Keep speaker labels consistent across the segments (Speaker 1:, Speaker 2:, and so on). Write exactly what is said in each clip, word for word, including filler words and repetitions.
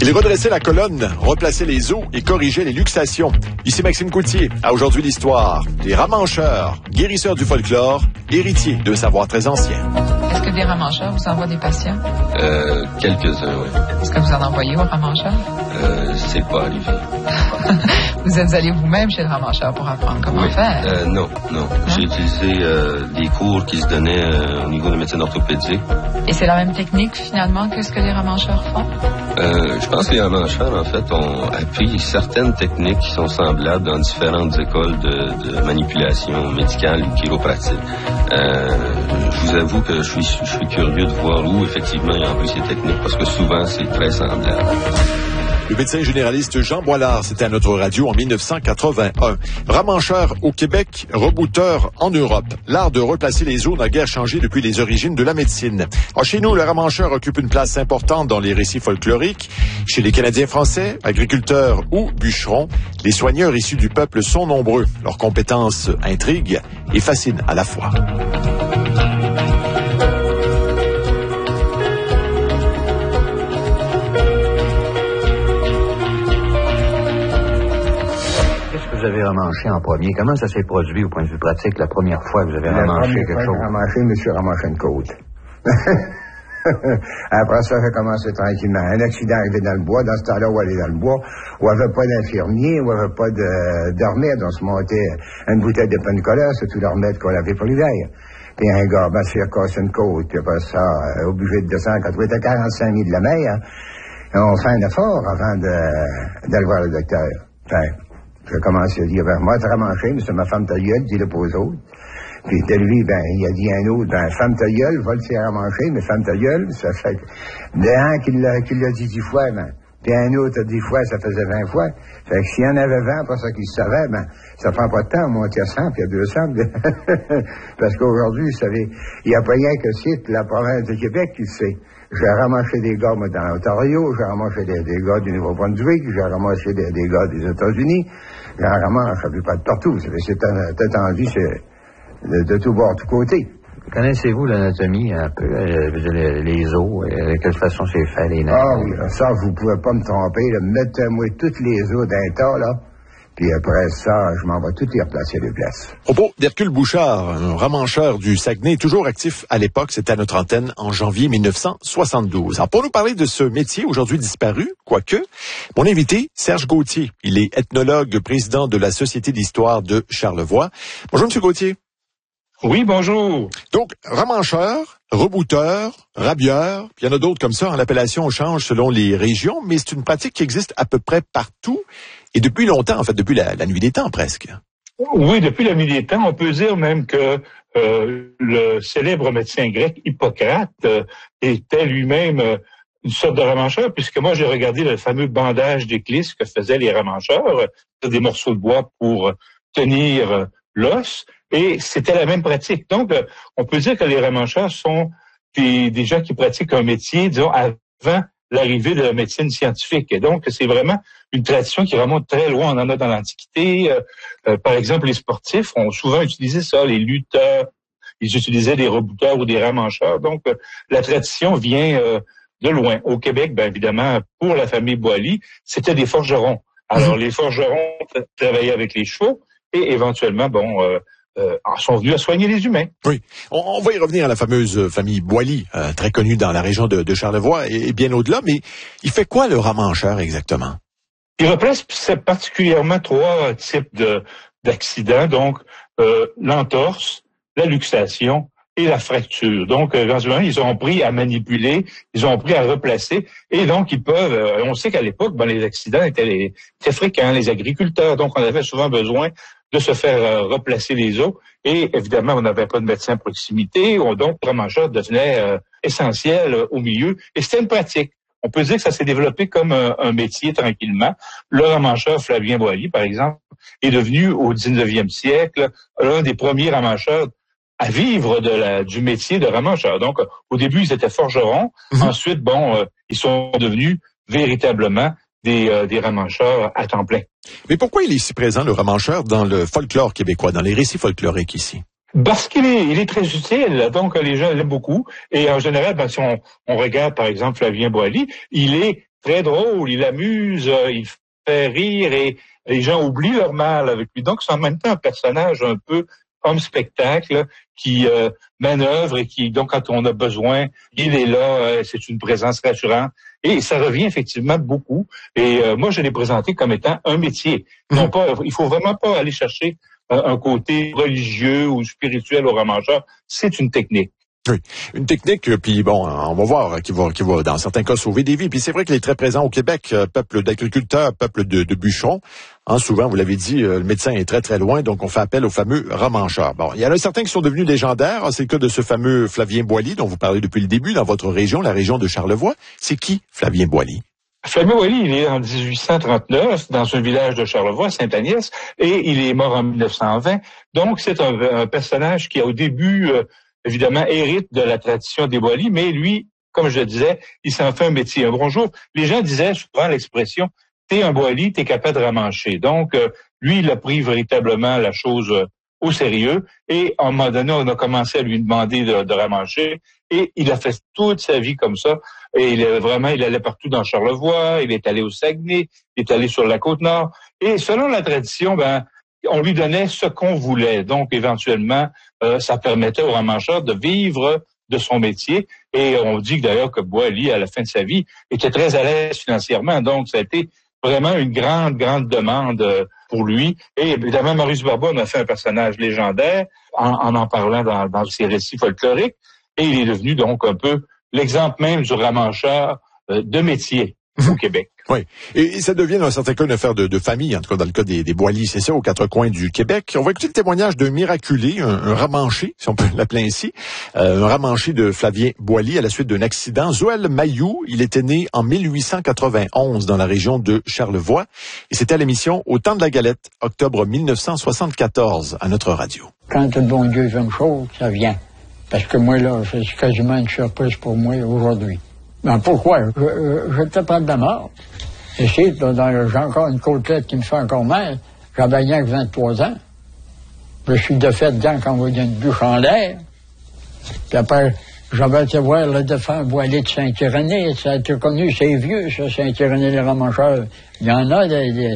Speaker 1: Il redressait la colonne, replaçait les os et corrigeait les luxations. Ici Maxime Coutier. À Aujourd'hui l'Histoire. Des ramancheurs, guérisseurs du folklore, héritiers d'un savoir très ancien.
Speaker 2: Est-ce que des ramancheurs vous envoient des patients?
Speaker 3: Euh, quelques-uns, oui.
Speaker 2: Est-ce que vous en envoyez aux ramancheurs?
Speaker 3: Euh, c'est pas arrivé.
Speaker 2: Vous êtes allé vous-même chez le ramancheur pour apprendre comment
Speaker 3: oui.
Speaker 2: faire?
Speaker 3: Euh, non, non. Hein? J'ai utilisé euh, des cours qui se donnaient euh, au niveau de médecine orthopédique.
Speaker 2: Et c'est la même technique, finalement, que ce que les ramancheurs font?
Speaker 3: Euh, je pense que les ramancheurs, en fait, ont appris certaines techniques qui sont semblables dans différentes écoles de, de manipulation médicale ou chiropratique. Euh, je vous avoue que je suis, je suis curieux de voir où, effectivement, ils ont appris ces techniques, parce que souvent, c'est très semblable.
Speaker 1: Le médecin généraliste Jean Boilard, c'était à notre radio en dix-neuf cent quatre-vingt-un. Ramancheur au Québec, rebouteur en Europe. L'art de replacer les os n'a guère changé depuis les origines de la médecine. Alors, chez nous, le ramancheur occupe une place importante dans les récits folkloriques. Chez les Canadiens français, agriculteurs ou bûcherons, les soigneurs issus du peuple sont nombreux. Leurs compétences intriguent et fascinent à la fois.
Speaker 4: Vous avez ramanché en premier. Comment ça s'est produit au point de vue pratique la première fois que vous avez
Speaker 5: la
Speaker 4: ramanché quelque chose?
Speaker 5: La première fois que j'ai ramanché, monsieur ramanché une côte. Après ça, j'ai commencé tranquillement. Un accident arrivé dans le bois, dans ce temps-là où elle est dans le bois, où il n'y avait pas d'infirmier, où il n'y avait pas de, de remède. On se montait une bouteille de pencola, c'est tout le remède qu'on avait pour l'hiver. Puis un gars, ben, s'est cassé une côte, puis après ça, euh, obligé de descendre quand on était à quarante-cinq mille de la mer. Hein. On fait un effort avant de, d'aller voir le docteur. Enfin, j'ai commencé à dire, ben, moi, t'as ramanché, mais c'est ma femme ta gueule, dis-le pas aux autres. Puis de lui, ben, il a dit à un autre, ben, femme ta gueule, va le faire ramancher, mais femme ta gueule, ça fait que, d'un qui l'a, qui l'a dit dix fois, ben, puis un autre a dix fois, ça faisait vingt fois. Fait que s'il y en avait vingt, pour ça qu'il savait, ben, ça prend pas de temps, monter à cent, puis à deux cents. Parce qu'aujourd'hui, vous savez, il n'y a pas rien que c'est la province de Québec qui le sait. J'ai ramassé des gars, moi, dans l'Ontario, j'ai ramassé des, des gars du Nouveau-Brunswick, j'ai ramassé des, des gars des États-Unis, j'ai ramassé à peu près de partout. C'est cette envie, c'est de, de tout bord, de tous côtés.
Speaker 4: Connaissez-vous l'anatomie un peu, euh, les, les os, euh, de quelle façon c'est fait, les nerfs?
Speaker 5: Ah oui, ça, vous pouvez pas me tromper, là. Mettez-moi toutes les os d'un tas, là. Puis après ça, je m'en vais tout y replacer les places.
Speaker 1: Propos d'Hercule Bouchard, un ramancheur du Saguenay, toujours actif à l'époque, c'était à notre antenne en janvier dix-neuf cent soixante-douze. Alors pour nous parler de ce métier aujourd'hui disparu, quoique, mon invité, Serge Gauthier, il est ethnologue, président de la Société d'histoire de Charlevoix. Bonjour, Monsieur Gauthier.
Speaker 6: Oui, bonjour.
Speaker 1: Donc, ramancheur, rebouteur, rabieur, puis il y en a d'autres comme ça, hein, l'appellation change selon les régions, mais c'est une pratique qui existe à peu près partout, et depuis longtemps, en fait, depuis la, la nuit des temps presque.
Speaker 6: Oui, depuis la nuit des temps, on peut dire même que euh, le célèbre médecin grec Hippocrate euh, était lui-même euh, une sorte de ramancheur, puisque moi j'ai regardé le fameux bandage d'éclisse que faisaient les ramancheurs, des morceaux de bois pour tenir euh, l'os, et c'était la même pratique. Donc, euh, on peut dire que les ramancheurs sont des, des gens qui pratiquent un métier, disons, avant l'arrivée de la médecine scientifique. Et donc, c'est vraiment une tradition qui remonte très loin. On en a dans l'Antiquité. Euh, euh, par exemple, les sportifs ont souvent utilisé ça, les lutteurs, ils utilisaient des rebouteurs ou des ramancheurs. Donc, euh, la tradition vient euh, de loin. Au Québec, bien évidemment, pour la famille Boilly, c'était des forgerons. Alors, les forgerons travaillaient avec les chevaux et éventuellement, bon... Euh, Euh, sont venus à soigner les humains.
Speaker 1: Oui. On, on va y revenir à la fameuse famille Boilly, euh, très connue dans la région de, de Charlevoix et, et bien au-delà, mais il fait quoi le ramancheur exactement?
Speaker 6: Il replace particulièrement trois types de, d'accidents, donc euh, l'entorse, la luxation et la fracture. Donc, éventuellement, ils ont appris à manipuler, ils ont appris à replacer, et donc ils peuvent, euh, on sait qu'à l'époque, ben, les accidents étaient les, très fréquents, les agriculteurs, donc on avait souvent besoin de se faire euh, replacer les os, et évidemment, on n'avait pas de médecin à proximité, donc le ramancheur devenait euh, essentiel euh, au milieu, et c'était une pratique. On peut dire que ça s'est développé comme un, un métier tranquillement. Le ramancheur Flavien Boilly, par exemple, est devenu au dix-neuvième siècle l'un des premiers ramancheurs à vivre de la, du métier de ramancheur. Donc, au début, ils étaient forgerons. Mmh. Ensuite, bon, euh, ils sont devenus véritablement des, euh, des ramancheurs à temps plein.
Speaker 1: Mais pourquoi il est si présent, le ramancheur, dans le folklore québécois, dans les récits folkloriques ici?
Speaker 6: Parce qu'il est, il est très utile, donc les gens l'aiment beaucoup. Et en général, ben, si on, on regarde par exemple Flavien Boilly, il est très drôle, il amuse, euh, il fait rire et les gens oublient leur mal avec lui. Donc, c'est en même temps un personnage un peu homme spectacle qui euh, manœuvre et qui, donc, quand on a besoin, il est là, euh, c'est une présence rassurante. Et ça revient effectivement beaucoup. Et euh, moi, je l'ai présenté comme étant un métier. Non pas, il faut vraiment pas aller chercher euh, un côté religieux ou spirituel au romancheur. C'est une technique.
Speaker 1: Oui, une technique, puis bon, on va voir, qui va, qui va dans certains cas sauver des vies. Puis c'est vrai qu'il est très présent au Québec, peuple d'agriculteurs, peuple de, de bûcherons. Hein, souvent, vous l'avez dit, le médecin est très très loin, donc on fait appel au fameux romancheur. Bon, il y en a certains qui sont devenus légendaires. C'est le cas de ce fameux Flavien Boilly, dont vous parlez depuis le début dans votre région, la région de Charlevoix. C'est qui, Flavien Boilly?
Speaker 6: Flavien Boilly, il est en dix-huit cent trente-neuf dans un village de Charlevoix, Sainte-Agnès, et il est mort en mille neuf cent vingt. Donc, c'est un, un personnage qui, au début, euh, évidemment, hérite de la tradition des Boilly, mais lui, comme je le disais, il s'en fait un métier. Un bonjour, les gens disaient souvent l'expression « t'es un Boilly, t'es capable de ramancher ». Donc, euh, lui, il a pris véritablement la chose euh, au sérieux, et à un moment donné, on a commencé à lui demander de, de ramancher, et il a fait toute sa vie comme ça. Et il est vraiment, il allait partout dans Charlevoix, il est allé au Saguenay, il est allé sur la Côte-Nord. Et selon la tradition, ben, on lui donnait ce qu'on voulait. Donc, éventuellement, euh, ça permettait au ramancheur de vivre de son métier. Et on dit d'ailleurs que Boilly, à la fin de sa vie, était très à l'aise financièrement. Donc, ça a été vraiment une grande, grande demande pour lui. Et évidemment, Maurice Barba en a fait un personnage légendaire en en, en parlant dans, dans ses récits folkloriques. Et il est devenu donc un peu l'exemple même du ramancheur euh, de métier au Québec.
Speaker 1: Oui. Et, et ça devient dans certains cas une affaire de, de famille, en tout cas dans le cas des, des Boilly, c'est ça, aux quatre coins du Québec. On va écouter le témoignage d'un miraculé, un, un ramanché, si on peut l'appeler ainsi, euh, un ramanché de Flavien Boilly à la suite d'un accident. Joël Mailloux, il était né en mille huit cent quatre-vingt-onze dans la région de Charlevoix. Et c'était à l'émission Au temps de la galette, octobre mille neuf cent soixante-quatorze, à notre radio.
Speaker 7: Quand le bon Dieu veut une chose, ça vient. Parce que moi, là, c'est quasiment une surprise pour moi aujourd'hui. Ben, pourquoi? Je, je, j'étais près de la mort. Ici, dans, j'ai encore une côtelette qui me fait encore mal. J'avais rien que vingt-trois ans. Je suis de fait dedans quand on voyait une bûche en l'air. Puis après, j'avais été voir le défunt Boilly de Saint-Irénée. Ça a été connu, c'est vieux, ça, Saint-Irénée-les-Ramancheurs. Il y en a des, des,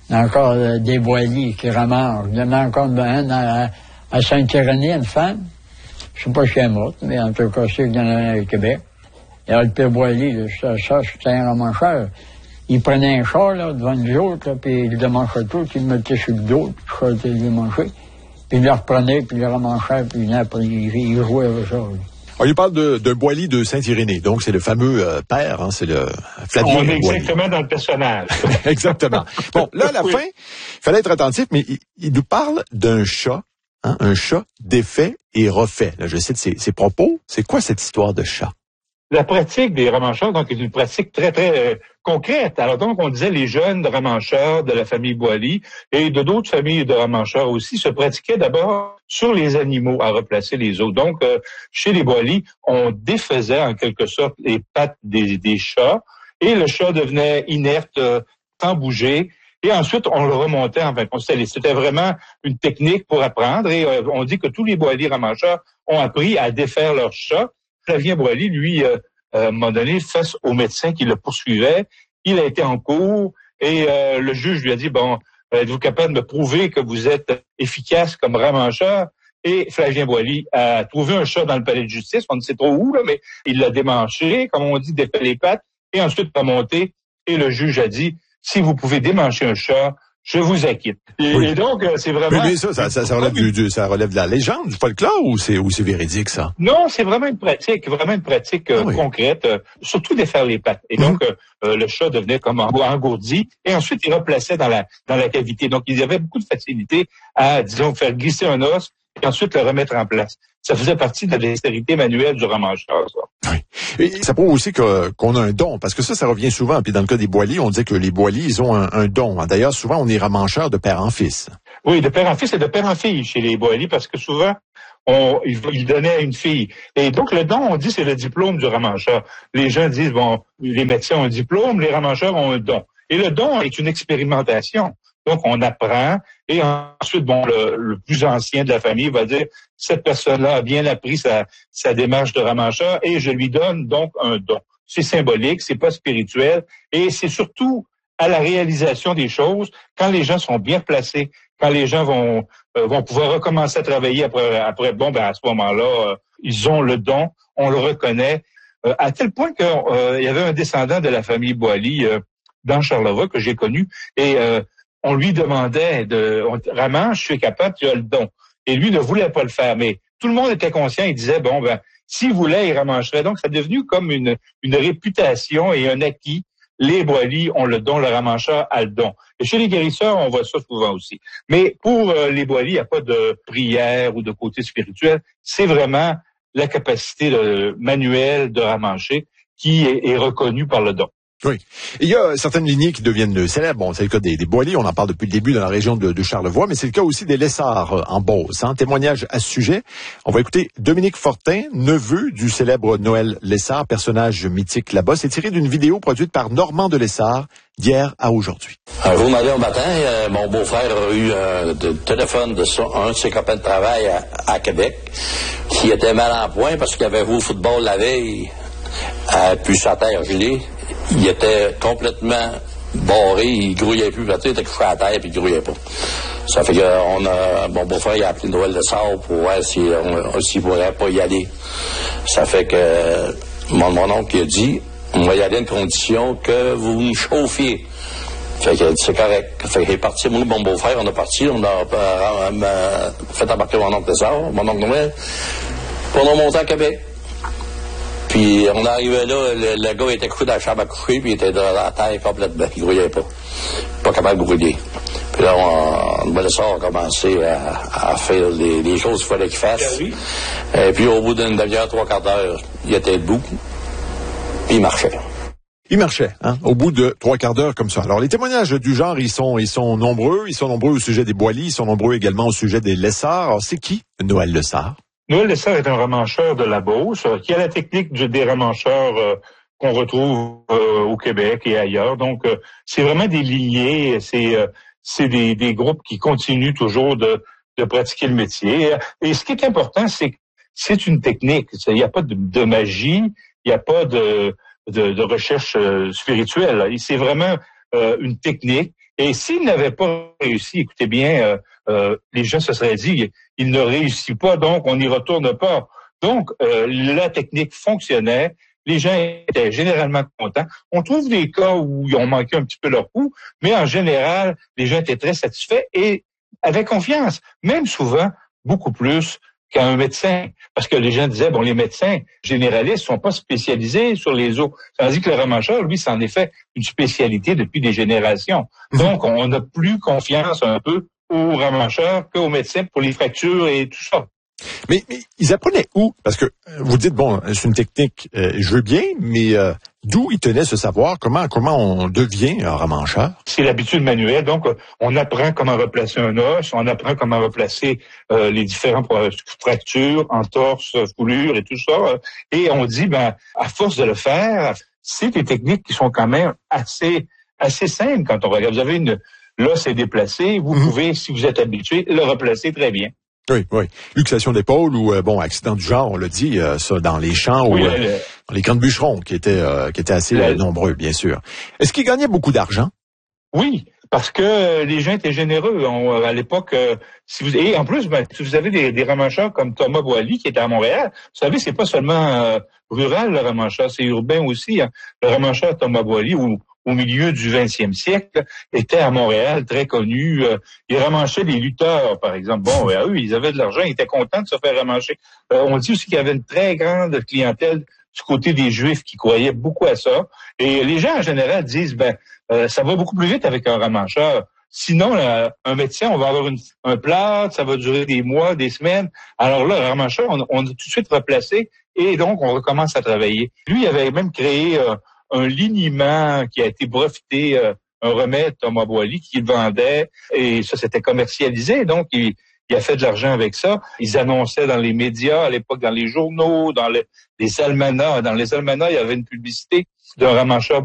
Speaker 7: encore des Boilly qui ramanchent. Il y en a encore un à, à Saint-Irénée, une femme. Je sais pas si elle est morte, mais en tout cas, c'est qu'il y en a au Québec. Et alors, le père Boilly, ça, ça c'était un ramancheur. Il prenait un char, là, devant nous autres, là, puis il le démanchait tout, il le mettait sur le dos, puis il le démanchait. Puis il le reprenait, puis il le ramanchait, puis après, il, il jouait avec ça. Là.
Speaker 1: Alors, il parle de, d'un Boilly de Saint-Irénée. Donc, c'est le fameux euh, père, hein, c'est le Flavien
Speaker 6: On est
Speaker 1: Boilly.
Speaker 6: exactement dans le personnage.
Speaker 1: Exactement. Bon, là, à la oui. fin, il fallait être attentif, mais il, il nous parle d'un chat. Hein, un chat défait et refait. Là, je cite ses, ses propos. C'est quoi cette histoire de chat?
Speaker 6: La pratique des ramancheurs, donc, est une pratique très, très euh, concrète. Alors, donc, on disait les jeunes ramancheurs de la famille Boilly et de d'autres familles de ramancheurs aussi se pratiquaient d'abord sur les animaux à replacer les os. Donc, euh, chez les Boilly, on défaisait en quelque sorte les pattes des, des chats et le chat devenait inerte, euh, sans bouger. Et ensuite, on le remontait en fin de compte. C'était vraiment une technique pour apprendre. Et euh, on dit que tous les Boilly ramancheurs ont appris à défaire leur chat. Flavien Boilly, lui, euh, euh, à un moment donné, face au médecin qui le poursuivait, il a été en cours et euh, le juge lui a dit, bon, êtes-vous capable de me prouver que vous êtes efficace comme ramancheur? Et Flavien Boilly a trouvé un chat dans le palais de justice, on ne sait trop où, là, mais il l'a démanché, comme on dit, défait les pattes, et ensuite remonté. Et le juge a dit, si vous pouvez démancher un chat, je vous acquitte. Et, oui. et donc, c'est vraiment...
Speaker 1: Mais, mais ça, ça, ça, ça, relève du, du, ça relève de la légende, du folklore, ou c'est, ou c'est véridique, ça?
Speaker 6: Non, c'est vraiment une pratique, vraiment une pratique euh, ah oui. concrète, euh, surtout défaire les pattes. Et donc, mm-hmm. euh, le chat devenait comme engourdi, et ensuite, il replaçait dans la, dans la cavité. Donc, il y avait beaucoup de facilité à, disons, faire glisser un os, et ensuite le remettre en place. Ça faisait partie de la dextérité manuelle du ramancheur, ça.
Speaker 1: Oui. Et ça prouve aussi que, qu'on a un don, parce que ça, ça revient souvent. Puis dans le cas des Boilly, on dit que les Boilly, ils ont un, un don. D'ailleurs, souvent, on est ramancheur de père en fils.
Speaker 6: Oui, de père en fils et de père en fille chez les Boilly, parce que souvent, on, ils, ils donnaient à une fille. Et donc, le don, on dit, c'est le diplôme du ramancheur. Les gens disent, bon, les médecins ont un diplôme, les ramancheurs ont un don. Et le don est une expérimentation. Donc, on apprend et ensuite, bon, le, le plus ancien de la famille va dire, cette personne-là a bien appris sa, sa démarche de ramancheur et je lui donne donc un don. c'est symbolique, c'est pas spirituel, et c'est surtout à la réalisation des choses quand les gens sont bien placés, quand les gens vont euh, vont pouvoir recommencer à travailler après après bon ben à ce moment-là euh, ils ont le don, on le reconnaît euh, à tel point que euh, il y avait un descendant de la famille Boily euh, dans Charlevoix que j'ai connu et euh, on lui demandait de on, Ramanche, tu es capable, tu as le don, et lui ne voulait pas le faire, mais tout le monde était conscient, il disait bon ben s'il voulait il ramancherait, donc ça est devenu comme une une réputation et un acquis. Les Boily ont le don, le ramancheur a le don. Et chez les guérisseurs, on voit ça souvent aussi. Mais pour euh, les Boily, il n'y a pas de prière ou de côté spirituel. C'est vraiment la capacité de, manuelle de ramancher qui est, est reconnue par le don.
Speaker 1: Oui. Il y a certaines lignées qui deviennent célèbres. Bon, c'est le cas des, des Boily, on en parle depuis le début dans la région de, de Charlevoix, mais c'est le cas aussi des Lessard euh, en Beauce. Hein. Témoignage à ce sujet. On va écouter Dominique Fortin, neveu du célèbre Noël Lessard, personnage mythique là-bas. C'est tiré d'une vidéo produite par Normand de Lessard d'hier à aujourd'hui.
Speaker 8: Un jour matin, matin euh, mon beau-frère a eu un de, téléphone de son, un de ses copains de travail à, à Québec qui était mal en point parce qu'il avait joué au football la veille, euh, puis sa terre gelée. Il était complètement barré, il grouillait plus, il était couché à terre puis il grouillait pas. Ça fait que on a, mon beau-frère il a appelé Noël Lessard pour voir si on, s'il pourrait pas y aller. Ça fait que mon, mon oncle il a dit, on va y aller à une condition que vous nous chauffiez. Fait que c'est correct. Fait qu'il est parti, moi, mon beau-frère, on a parti, on a euh, euh, fait embarquer mon oncle Lessard, mon oncle Noël, pour nous monter à Québec. Puis on arrivait là, le, le gars était couché dans la chambre à coucher, puis il était dans la terre complètement, il grouillait pas. Pas capable de grouiller. Puis là, on, on, on a commencé à, à faire les, les choses qu'il fallait qu'il fasse. Oui. Et puis au bout d'une demi-heure, trois quarts d'heure, il était debout, puis il marchait.
Speaker 1: Il marchait, hein, au bout de trois quarts d'heure comme ça. Alors, les témoignages du genre, ils sont, ils sont nombreux. Ils sont nombreux au sujet des Boily, ils sont nombreux également au sujet des Lessard. Alors, c'est qui, Noël Lessard?
Speaker 6: Noël Lessard est un ramancheur de la Beauce, euh, qui a la technique du, des ramancheurs euh, qu'on retrouve euh, au Québec et ailleurs. Donc, euh, c'est vraiment des lignées, c'est, euh, c'est des, des groupes qui continuent toujours de, de pratiquer le métier. Et ce qui est important, c'est que c'est une technique. Il n'y a pas de, de magie, il n'y a pas de, de, de recherche euh, spirituelle. C'est vraiment euh, une technique. Et s'il n'avait pas réussi, écoutez bien, euh, euh, les gens se seraient dit, il ne réussit pas, donc on n'y retourne pas. Donc, euh, la technique fonctionnait, les gens étaient généralement contents. On trouve des cas où ils ont manqué un petit peu leur coup, mais en général, les gens étaient très satisfaits et avaient confiance, même souvent beaucoup plus qu'à un médecin. Parce que les gens disaient, bon, les médecins généralistes sont pas spécialisés sur les os. Tandis que le ramancheur, lui, c'en est fait une spécialité depuis des générations. Donc, on n'a plus confiance un peu aux ramancheurs qu'aux médecins pour les fractures et tout ça.
Speaker 1: Mais, mais ils apprenaient où? Parce que vous dites, bon, c'est une technique, euh, je veux bien, mais euh, d'où ils tenaient ce savoir? Comment comment on devient un ramancheur?
Speaker 6: C'est l'habitude manuelle. Donc, on apprend comment replacer un os, on apprend comment replacer euh, les différentes fractures, entorses, foulures et tout ça. Et on dit, ben, à force de le faire, c'est des techniques qui sont quand même assez assez simples quand on regarde. Vous avez une l'os est déplacé, vous mmh. pouvez, si vous êtes habitué, le replacer très bien.
Speaker 1: Oui, oui. Luxation d'épaule ou, euh, bon, accident du genre, on l'a dit, euh, ça, dans les champs oui, ou euh, le... dans les camps de bûcherons, qui étaient, euh, qui étaient assez le... nombreux, bien sûr. Est-ce qu'ils gagnaient beaucoup d'argent?
Speaker 6: Oui, parce que les gens étaient généreux. On, à l'époque, euh, si vous et en plus, ben, si vous avez des, des ramancheurs comme Thomas Boily qui était à Montréal, vous savez, c'est pas seulement euh, rural le ramancheur, c'est urbain aussi. Hein. Le ramancheur Thomas Boily, ou au milieu du vingtième siècle, était à Montréal, très connu. Euh, il ramanchait des lutteurs, par exemple. Bon, ben, eux, ils avaient de l'argent, ils étaient contents de se faire ramancher. Euh, on dit aussi qu'il y avait une très grande clientèle du côté des Juifs qui croyaient beaucoup à ça. Et les gens, en général, disent, ben, euh, ça va beaucoup plus vite avec un ramancheur. Sinon, là, un médecin, on va avoir une, un plâtre, ça va durer des mois, des semaines. Alors là, un ramancheur, on, on a tout de suite replacé et donc on recommence à travailler. Lui, il avait même créé euh, un liniment qui a été breveté, euh, un remède, Thomas Boily, qu'il vendait, et ça, c'était commercialisé, donc il, il a fait de l'argent avec ça. Ils annonçaient dans les médias, à l'époque, dans les journaux, dans les, les almanachs. Dans les almanachs, il y avait une publicité d'un ramancheur